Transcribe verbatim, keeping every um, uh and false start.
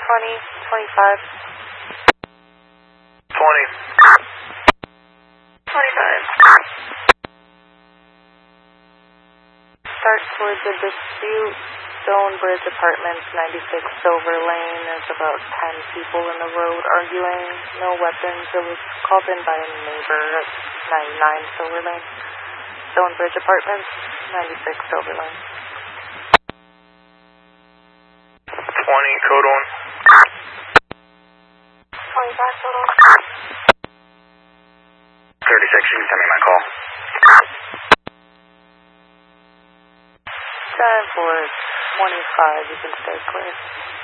twenty, twenty-five. twenty. twenty-five. Start towards the dispute. Stonebridge Apartments, ninety-six Silver Lane. There's about ten people in the road arguing. No weapons. It was called in by a neighbor at ninety-nine Silver Lane. Stonebridge Apartments, ninety-six Silver Lane. twenty, code one. twenty-five total. thirty-six, you can send me my call. Time for twenty-five, you can stay clear.